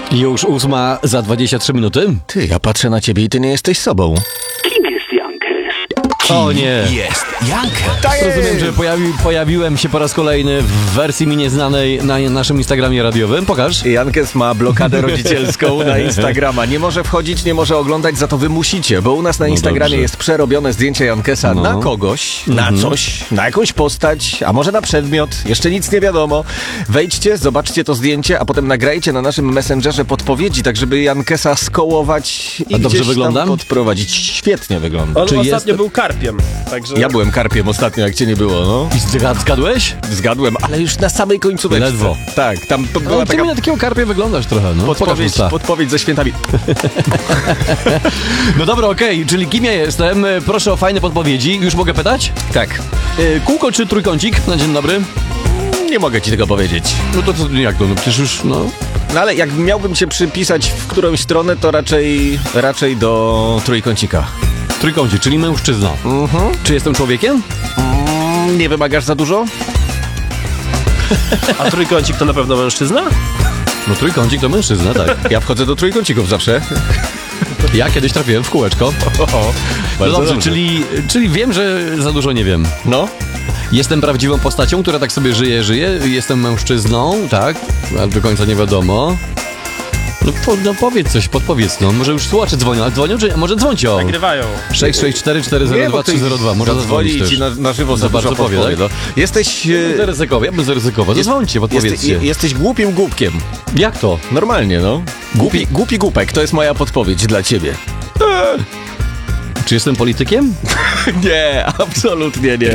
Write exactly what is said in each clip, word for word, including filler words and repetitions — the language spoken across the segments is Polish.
Już ósma za dwadzieścia trzy minuty. Ty, ja patrzę na ciebie i ty nie jesteś sobą. Kim jest Jankes? O nie. Jest Jankes. Rozumiem, że pojawi, pojawiłem się po raz kolejny w wersji mi nieznanej na naszym Instagramie radiowym. Pokaż. Jankes ma blokadę rodzicielską na Instagrama. Nie może wchodzić, nie może oglądać, za to wy musicie, bo u nas na No Instagramie dobrze. jest przerobione zdjęcie Jankesa No. na kogoś, na coś, na jakąś postać, a może na przedmiot. Jeszcze nic nie wiadomo. Wejdźcie, zobaczcie to zdjęcie, a potem nagrajcie na naszym Messengerze podpowiedzi, tak żeby Jankesa skołować i A dobrze gdzieś wyglądam? tam podprowadzić. Świetnie wygląda. On Czy ostatnio jest- był karpiem, także... Ja byłem karpiem ostatnio, jak cię nie było, no. I zgad- zgadłeś? Zgadłem, ale już na samej końcówce. Ledwo. Tak, tam p- była No, ty taka mi na takiego karpia wyglądasz trochę, no. Pokaż podpowiedź, usta. podpowiedź ze świętami. No dobra, okej, czyli kim ja jestem? E, Proszę o fajne podpowiedzi. Już mogę pytać? Tak. E, Kółko czy trójkącik? Na dzień dobry. Nie mogę ci tego powiedzieć. No to, to jak to? No przecież już, no... No ale jak miałbym cię przypisać w którąś stronę, to raczej, raczej do trójkącika. Trójkącik, czyli mężczyzna. Mhm. Czy jestem człowiekiem? Mm, nie wymagasz za dużo? A trójkącik to na pewno mężczyzna? No trójkącik to mężczyzna, tak. Ja wchodzę do trójkącików zawsze. Ja kiedyś trafiłem w kółeczko. No Bardzo dobrze, dobrze. czyli, czyli wiem, że za dużo nie wiem. No. Jestem prawdziwą postacią, która tak sobie żyje, żyje. Jestem mężczyzną, tak? Ale do końca nie wiadomo. No, po, no powiedz coś, podpowiedz, no. Może już słuchacze dzwonią, ale dzwonią, czy może dzwońcie o Nagrywają. sześć sześć cztery cztery Nie, zero bo dwa ktoś trzy zero dwa. Może zadzwoni zadzwonić i ci też. na, na żywo Za za bardzo dużo powie, podpowie, tak? no. Jesteś... Ja e, bym zaryzykował, ja bym zaryzykował. Zadzwońcie, podpowiedzcie. jeste, jesteś głupim głupkiem. Jak to? Normalnie, no. Głupi, głupi głupek, to jest moja podpowiedź dla ciebie. Czy jestem politykiem? Nie, absolutnie nie.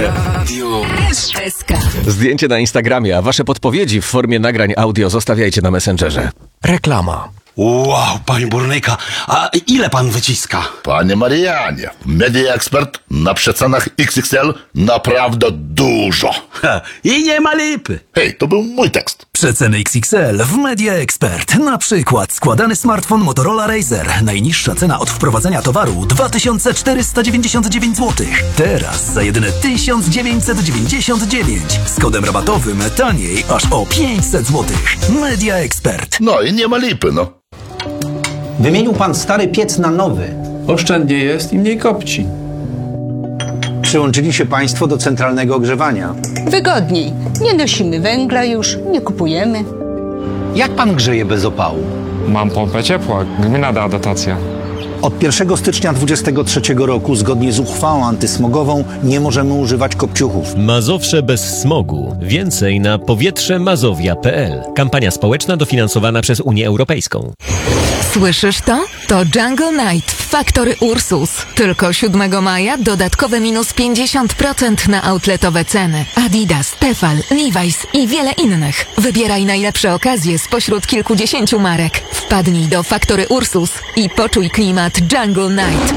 S K. Zdjęcie na Instagramie, a wasze podpowiedzi w formie nagrań audio zostawiajcie na Messengerze. Reklama. Wow, panie burnyka, a ile pan wyciska? Panie Marianie, Media Expert na przecenach X X L naprawdę dużo. Ha, i nie ma lipy. Hej, to był mój tekst. Przeceny X X L w Media Expert. Na przykład składany smartfon Motorola Razr. Najniższa cena od wprowadzenia towaru dwa tysiące czterysta dziewięćdziesiąt dziewięć złotych. Teraz za jedyne tysiąc dziewięćset dziewięćdziesiąt dziewięć. Z kodem rabatowym taniej aż o pięćset złotych. Media Expert. No i nie ma lipy, no. Wymienił pan stary piec na nowy. Oszczędnie jest i mniej kopci. Przyłączyli się państwo do centralnego ogrzewania. Wygodniej. Nie nosimy węgla już, nie kupujemy. Jak pan grzeje bez opału? Mam pompę ciepła, gmina da dotację. Od pierwszego stycznia dwudziestego trzeciego roku, zgodnie z uchwałą antysmogową, nie możemy używać kopciuchów. Mazowsze bez smogu. Więcej na powietrzemazowia kropka p l. Kampania społeczna dofinansowana przez Unię Europejską. Słyszysz to? To Jungle Night w Factory Ursus. Tylko siódmego maja dodatkowe minus pięćdziesiąt procent na outletowe ceny. Adidas, Tefal, Levi's i wiele innych. Wybieraj najlepsze okazje spośród kilkudziesięciu marek. Wpadnij do Factory Ursus i poczuj klimat Jungle Night.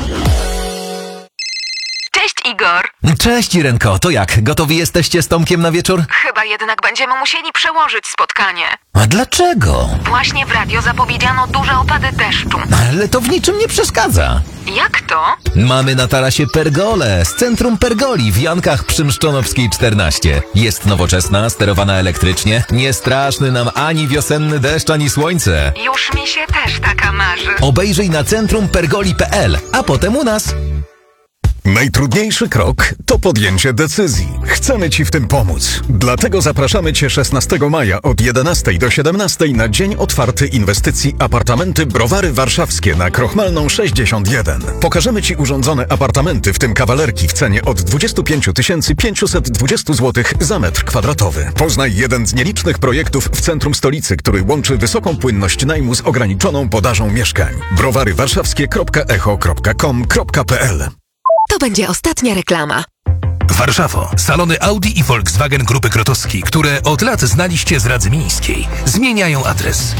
Cześć Igor. Cześć Irenko, to jak? Gotowi jesteście z Tomkiem na wieczór? Chyba jednak będziemy musieli przełożyć spotkanie. A dlaczego? Właśnie w radio zapowiedziano duże opady deszczu. Ale to w niczym nie przeszkadza. Jak to? Mamy na tarasie pergolę z centrum Pergoli w Jankach przy Mszczonowskiej czternaście. Jest nowoczesna, sterowana elektrycznie. Nie straszny nam ani wiosenny deszcz, ani słońce. Już mi się też taka marzy. Obejrzyj na centrum pergoli kropka p l, a potem u nas. Najtrudniejszy krok to podjęcie decyzji. Chcemy Ci w tym pomóc. Dlatego zapraszamy Cię szesnastego maja od jedenastej do siedemnastej na dzień otwarty inwestycji apartamenty Browary Warszawskie na Krochmalną sześćdziesiąt jeden. Pokażemy Ci urządzone apartamenty, w tym kawalerki w cenie od dwadzieścia pięć tysięcy pięćset dwadzieścia złotych za metr kwadratowy. Poznaj jeden z nielicznych projektów w centrum stolicy, który łączy wysoką płynność najmu z ograniczoną podażą mieszkań. browary warszawskie kropka echo kropka com kropka p l. To będzie ostatnia reklama. Warszawo. Salony Audi i Volkswagen Grupy Grotowski, które od lat znaliście z Radzy Miejskiej, zmieniają adres.